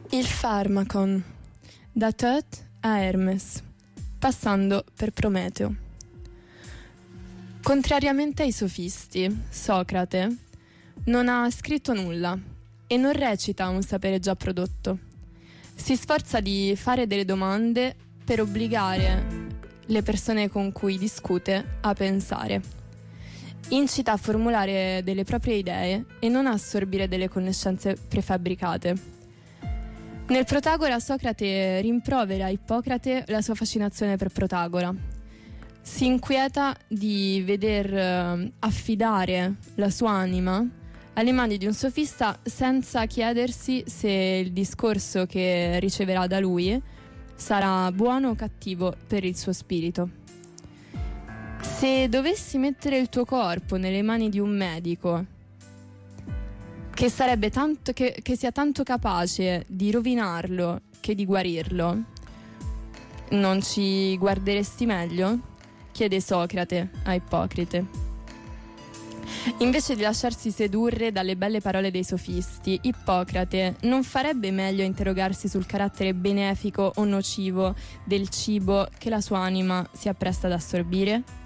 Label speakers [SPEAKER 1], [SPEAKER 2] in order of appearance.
[SPEAKER 1] Il Pharmakon, da Thoth a Hermes, passando per Prometeo. Contrariamente ai sofisti, Socrate non ha scritto nulla e non recita un sapere già prodotto. Si sforza di fare delle domande per obbligare le persone con cui discute a pensare. Incita a formulare delle proprie idee e non a assorbire delle conoscenze prefabbricate. Nel Protagora Socrate rimprovera a Ippocrate la sua fascinazione per Protagora. Si inquieta di veder affidare la sua anima alle mani di un sofista senza chiedersi se il discorso che riceverà da lui sarà buono o cattivo per il suo spirito. Se dovessi mettere il tuo corpo nelle mani di un medico che sarebbe tanto che sia tanto capace di rovinarlo che di guarirlo, non ci guarderesti meglio? Chiede Socrate a Ippocrite. Invece di lasciarsi sedurre dalle belle parole dei sofisti, Ippocrate non farebbe meglio a interrogarsi sul carattere benefico o nocivo del cibo che la sua anima si appresta ad assorbire?